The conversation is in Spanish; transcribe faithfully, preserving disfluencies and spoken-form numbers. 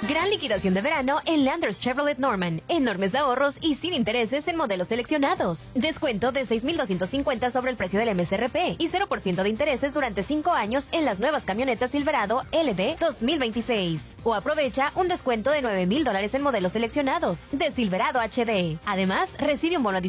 Gran liquidación de verano en Landers Chevrolet Norman. Enormes ahorros y sin intereses en modelos seleccionados. Descuento de seis mil doscientos cincuenta sobre el precio del M S R P y cero por ciento de intereses durante cinco años en las nuevas camionetas Silverado L D dos mil veintiséis. O aprovecha un descuento de nueve mil dólares en modelos seleccionados de Silverado H D. Además, recibe un bono adicional